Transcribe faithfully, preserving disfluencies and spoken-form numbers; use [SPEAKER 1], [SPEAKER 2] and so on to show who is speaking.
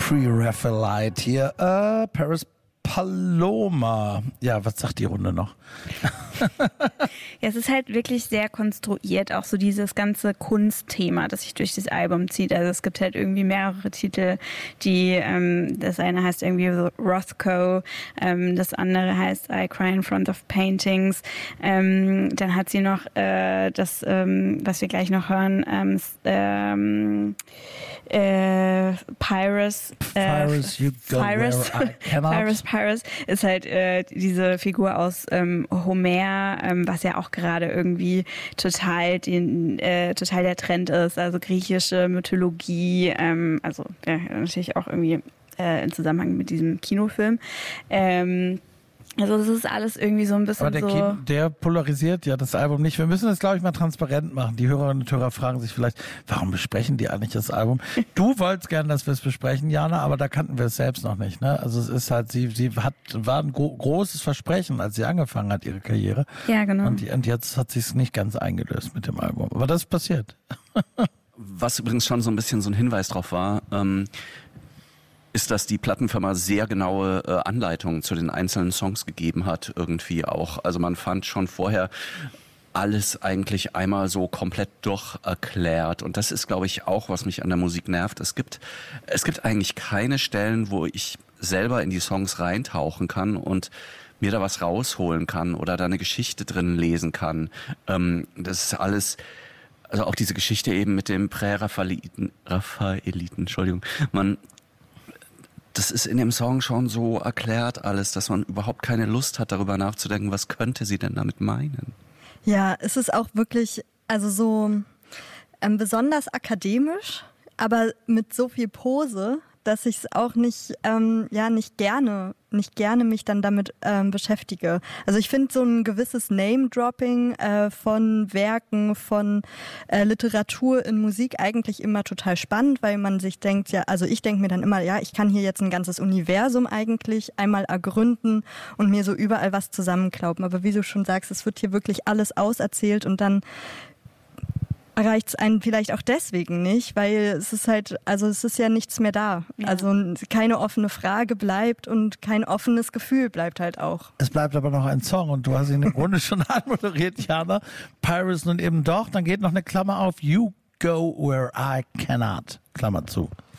[SPEAKER 1] Pre-Raphaelite hier. Äh, Paris Paloma. Ja, was sagt die Runde noch?
[SPEAKER 2] Ja, es ist halt wirklich sehr konstruiert, auch so dieses ganze Kunstthema, das sich durch das Album zieht. Also es gibt halt irgendwie mehrere Titel, die, ähm, das eine heißt irgendwie Rothko, ähm, das andere heißt I Cry in Front of Paintings. Ähm, dann hat sie noch äh, das, ähm, was wir gleich noch hören, ähm, ähm, äh, Pyrus. Äh,
[SPEAKER 1] Pyrus, you go
[SPEAKER 2] Pyrus,
[SPEAKER 1] where I cannot.
[SPEAKER 2] Pyrus, Pyrus ist halt äh, diese Figur aus ähm, Homer, ähm, was ja auch gerade irgendwie total den äh, total der Trend ist, also griechische Mythologie, ähm, also ja, natürlich auch irgendwie äh, im Zusammenhang mit diesem Kinofilm. Ähm, Also es ist alles irgendwie so ein bisschen
[SPEAKER 1] Aber der,
[SPEAKER 2] so...
[SPEAKER 1] Kino, der polarisiert ja das Album nicht. Wir müssen das, glaube ich, mal transparent machen. Die Hörerinnen und Hörer fragen sich vielleicht, warum besprechen die eigentlich das Album? Du wolltest gerne, dass wir es besprechen, Jana, aber da kannten wir es selbst noch nicht. Ne? Also es ist halt, sie, sie hat, war ein gro- großes Versprechen, als sie angefangen hat, ihre Karriere.
[SPEAKER 2] Ja, genau.
[SPEAKER 1] Und, die, und jetzt hat sie es nicht ganz eingelöst mit dem Album. Aber das ist passiert.
[SPEAKER 3] Was übrigens schon so ein bisschen so ein Hinweis drauf war, ähm, ist, dass die Plattenfirma sehr genaue äh, Anleitungen zu den einzelnen Songs gegeben hat, irgendwie auch. Also man fand schon vorher alles eigentlich einmal so komplett durcherklärt. Und das ist, glaube ich, auch, was mich an der Musik nervt. Es gibt, es gibt eigentlich keine Stellen, wo ich selber in die Songs reintauchen kann und mir da was rausholen kann oder da eine Geschichte drin lesen kann. Ähm, das ist alles... Also auch diese Geschichte eben mit dem Prä-Raphaeliten, Raphaeliten, Entschuldigung, man... Das ist in dem Song schon so erklärt alles, dass man überhaupt keine Lust hat, darüber nachzudenken, was könnte sie denn damit meinen?
[SPEAKER 4] Ja, es ist auch wirklich, also so ähm, besonders akademisch, aber mit so viel Pose, dass ich es auch nicht, ähm, ja, nicht gerne, nicht gerne mich dann damit ähm, beschäftige. Also ich finde so ein gewisses Name-Dropping äh, von Werken, von äh, Literatur in Musik eigentlich immer total spannend, weil man sich denkt, ja, also ich denke mir dann immer, ja, ich kann hier jetzt ein ganzes Universum eigentlich einmal ergründen und mir so überall was zusammenklauben. Aber wie du schon sagst, es wird hier wirklich alles auserzählt und dann erreicht es einen vielleicht auch deswegen nicht, weil es ist halt, also es ist ja nichts mehr da. Ja. Also keine offene Frage bleibt und kein offenes Gefühl bleibt halt auch.
[SPEAKER 1] Es bleibt aber noch ein Song und du hast ihn im Grunde schon anmoderiert, Jana. Pyrus nun eben doch, dann geht noch eine Klammer auf. You go where I cannot. Klammer zu.